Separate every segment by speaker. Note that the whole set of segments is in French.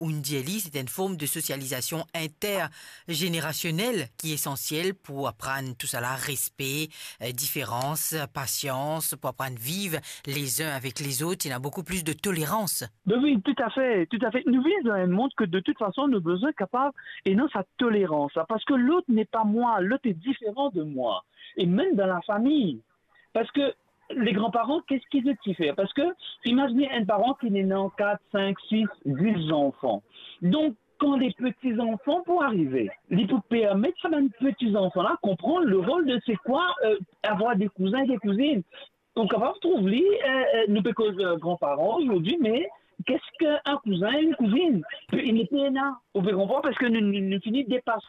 Speaker 1: Undieli, c'est une forme de socialisation intergénérationnelle qui est essentielle pour apprendre tout ça là, respect, différence, patience, pour apprendre à vivre les uns avec les autres. Il y a beaucoup plus de tolérance.
Speaker 2: Ben oui, tout à fait, tout à fait. Nous vivons dans un monde que de toute façon, nous avons besoin capable, et non sa tolérance, hein, parce que l'autre n'est pas moi, l'autre est différent de moi. Et même dans la famille. Parce que les grands-parents, qu'est-ce qu'ils veulent faire? Parce que, imaginez un parent qui est né en 4, 5, 6, 10 enfants. Donc, quand les petits-enfants vont arriver, ils peuvent permettre à ces petits-enfants-là comprendre le rôle de c'est quoi avoir des cousins et des cousines. Donc, on va retrouver, nous peut cause grands-parents aujourd'hui, mais qu'est-ce qu'un cousin et une cousine? Il n'est pas là. On peut comprendre parce que nous finissons de dépasser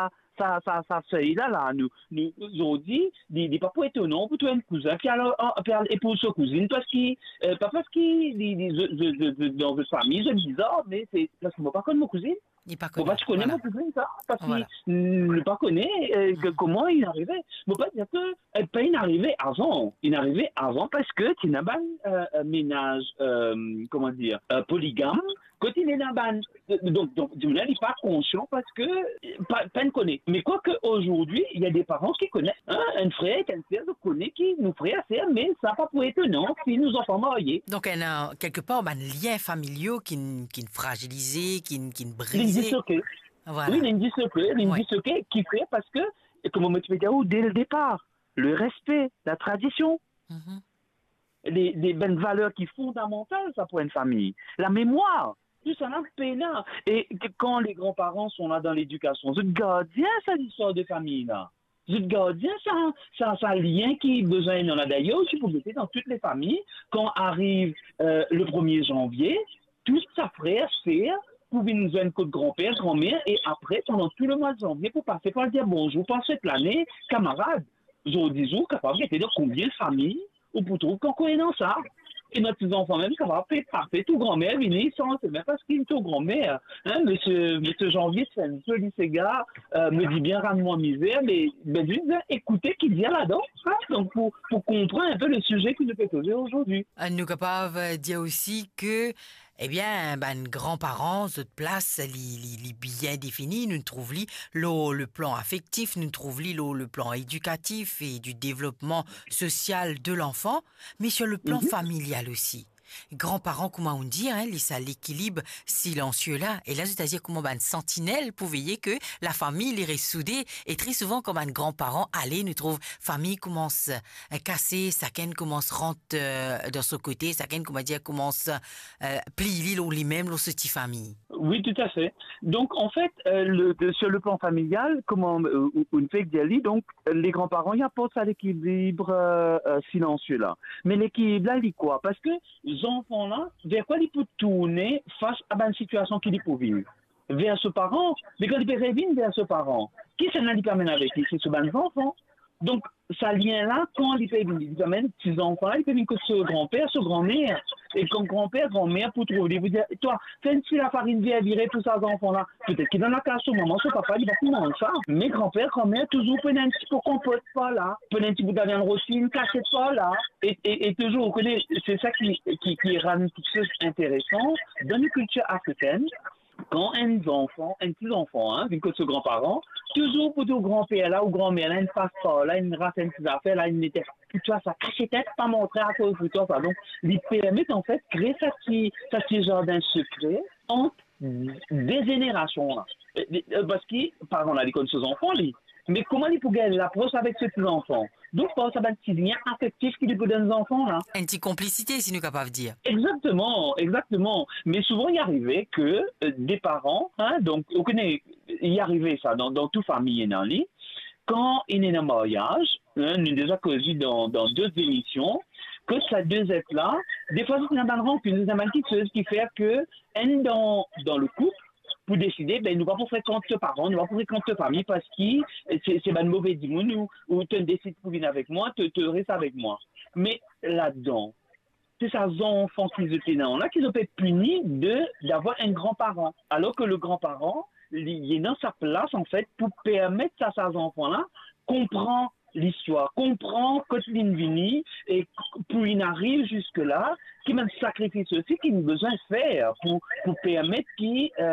Speaker 2: ça seuil là, nous aujourd'hui, des papas étonnants pour toi un cousin, puis alors, et pour sa cousine, parce qu'il, pas parce qu'il, dans votre famille, c'est bizarre, mais c'est parce que moi, pas connais mon cousine.
Speaker 1: Il n'est pas
Speaker 2: Bon,
Speaker 1: connu.
Speaker 2: bah, tu connais
Speaker 1: Voilà.
Speaker 2: mon cousine, ça, parce
Speaker 1: Voilà.
Speaker 2: qu'il ne pas connaît comment il arrivait. Bon, pas dire que pas il arrivait avant. Il arrivait avant parce que tu n'as pas un ménage, comment dire, polygame. Quand il est dans donc du il n'est pas conscient parce que pas ne connaît. Mais quoi qu'aujourd'hui, il y a des parents qui connaissent. Hein, un frère, un frère, connaît qui nous frère, sœur, mais ça n'a pas pour étonnant si nous enfants mariés.
Speaker 1: Donc, il y a quelque part un lien familial qui fragilisé, qui brisé.
Speaker 2: L'indice
Speaker 1: Voilà.
Speaker 2: oui, l'indice qui fait parce que, comme on me dit, dès le départ, le respect, la tradition,
Speaker 1: Mhm.
Speaker 2: les bonnes valeurs qui sont fondamentales, ça pour une famille. La mémoire, tout ça, là, là. Et quand les grands-parents sont là dans l'éducation, c'est gardien, ça, l'histoire de famille, là. C'est gardien, ça, lien qui est besoin, il y en a d'ailleurs aussi pour mettez dans toutes les familles, quand arrive le 1er janvier, tous sa frère, sœur, pour venir nous côte grand-père, grand-mère, et après, pendant tout le mois de janvier, pour passer par dire bonjour, pour cette l'année, camarades. Jour 10 jours, capable de dire combien de familles, ou pour trouver qu'on connaît dans ça. Et nos petits-enfants même, ça va faire parfait. Tout grand-mère, venez, c'est même parce qu'il est tout grand-mère. Hein, monsieur Janvier, c'est un peu lycée gars, me dit bien, rends-moi misère, mais juste écoutez qui vient là-dedans. Hein, donc, pour comprendre un peu le sujet que nous peut poser aujourd'hui.
Speaker 1: Nous sommes capables de dire aussi que, eh bien, grands-parents, de place, les bien définis, nous trouvons le plan affectif, nous trouvons le plan éducatif et du développement social de l'enfant, mais sur le plan familial aussi. Grands-parents, comment on dit, hein, l'équilibre silencieux là. Et là, c'est-à-dire comment une sentinelle pour veiller que la famille les reste soudée. Et très souvent, comme un grand-parent, allez, nous trouve famille commence à casser, chacun commence rentre dans son côté, chacun, comment dire, commence plier l'eau lui-même, l'eau cette famille.
Speaker 2: Oui, tout à fait. Donc, en fait, sur le plan familial, comment on fait que donc les grands-parents, il y a pas ça l'équilibre silencieux là. Mais l'équilibre là, il dit quoi? Parce que les enfants là, vers quoi ils peuvent tourner face à une situation qu'ils peuvent vivre? Vers ce parent, mais quand ils peuvent revenir vers ce parent, qui s'en a permet avec lui? C'est ce ban enfant. Donc, ça lien-là, quand il peut venir, ses enfants, il peut venir que ce grand-père, ce grand-mère. Et quand grand-père, grand-mère, pour trouver, vous dire, toi, fais-tu la farine bien virer tous ces enfants-là? Peut-être qu'il dans la case, au moment, ce papa, il va comment ça? Mais grand-père, grand-mère, toujours prenez un petit peu compote pas là. Prenez un petit bout de viande rôtie, une cachette pas là. Et toujours, vous connaissez, c'est ça qui rend quelque chose d'intéressant dans les cultures africaines. Quand un petit enfant, hein, vu que ce grand-parent, toujours pour ton grand-père là ou grand-mère là, une passe pas là, une race, une petite affaire là, une était, tu vois, ça cache tête, pas montrer à cause de toi, ça. Donc, ils permettent en fait créer ça petit jardin secret entre des générations là. Parce que, par exemple, là, ils connaissent ses enfants, lui. Mais comment ils peuvent gagner l'approche avec ces petits-enfants? Donc, par ça, un petit lien affectif qu'ils peuvent donner aux enfants, là.
Speaker 1: Une petite complicité, si nous sommes capables de dire.
Speaker 2: Exactement, exactement. Mais souvent, il arrivait que des parents, hein, donc, on connaît, il arrivait ça dans toute famille et dans lit, quand il est en mariage, hein, nous avons déjà connu dans 2 émissions, que ça deux êtres là, des fois, c'est une rancune, c'est une petite chose qui fait que, dans le couple, pour décider, ben, nous ne pas pour fréquenter tes parents, nous ne pas pour fréquenter ta famille parce que c'est un mauvais dimanche ou tu décides pour venir avec moi, tu restes avec moi. Mais là-dedans, c'est ces enfants qui étaient là qui ont été punis d'avoir un grand-parent. Alors que le grand-parent, il est dans sa place, en fait, pour permettre à ces enfants-là comprendre l'histoire, comprendre Coteline Vini et pour il arrive jusque là, qui m'a sacrifice aussi qu'il a besoin de faire pour permettre qu'il